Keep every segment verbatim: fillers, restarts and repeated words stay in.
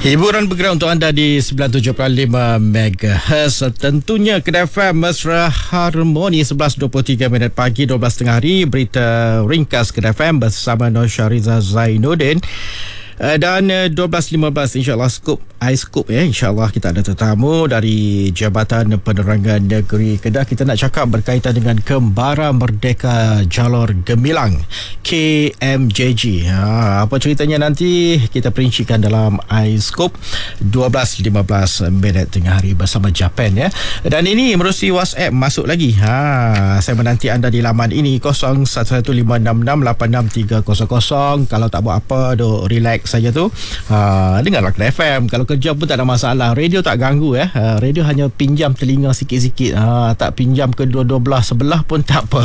Hiburan bergerak untuk anda di sembilan puluh tujuh perpuluhan lima megahertz. Tentunya Kedah F M Mesra Harmoni sebelas dua puluh tiga minit pagi, dua belas tengah hari. Berita ringkas Kedah F M bersama Nur Syariza Zainuddin. Uh, dan uh, dua belas lima belas insyaAllah Scoop iScoop ya. InsyaAllah kita ada tetamu dari Jabatan Penerangan Negeri Kedah. Kita nak cakap berkaitan dengan Kembara Merdeka Jalur Gemilang K M J G. ha, Apa ceritanya nanti kita perincikan dalam iScoop dua belas lima belas minit tengah hari bersama Japan ya. Dan ini menerusi WhatsApp masuk lagi. ha, Saya menanti anda di laman ini kosong satu satu lima enam enam lapan enam tiga kosong kosong. Kalau tak buat apa, duk relax saja tu, ha, dengarlah Kedah F M. Kalau kerja pun tak ada masalah. Radio tak ganggu ya. Ha, radio hanya pinjam telinga sikit-sikit. Ha, tak pinjam kedua-dua belah sebelah pun tak apa.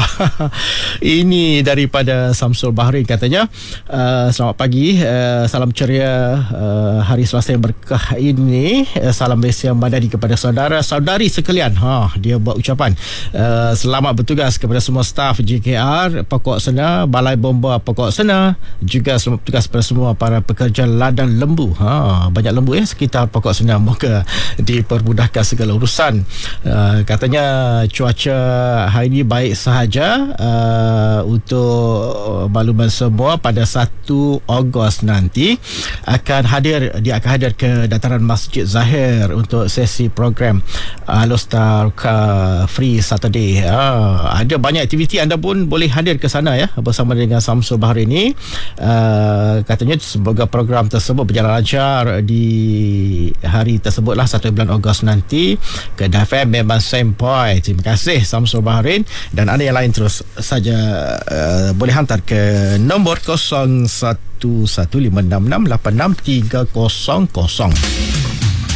Ini daripada Samsul Bahrain katanya. Uh, selamat pagi. Uh, salam ceria uh, hari Selasa yang berkah ini. Uh, salam Malaysia Madani kepada saudara-saudari sekalian. Ha, dia buat ucapan. Uh, selamat bertugas kepada semua staf J K R Pokok Sena, Balai Bomba Pokok Sena. Juga selamat bertugas kepada semua para pekerja ladang lembu. Ha, banyak lembu ya sekitar Pokok Sena. Moga dipermudahkan segala urusan. Uh, katanya cuaca hari ini baik sahaja. Uh, untuk makluman semua, pada satu Ogos nanti akan hadir dia akan hadir ke dataran Masjid Zahir untuk sesi program Alostar Free Saturday. Uh, ada banyak aktiviti, anda pun boleh hadir ke sana ya bersama dengan Samsul Bahrain ini. Uh, katanya semoga program tersebut berjalan lancar di hari tersebutlah, satu bulan Ogos nanti. Kedah F M memang same point. Terima kasih Samsul Bahrain. Dan ada yang lain terus saja uh, boleh hantar ke nombor kosong satu satu lima enam enam lapan enam tiga kosong kosong.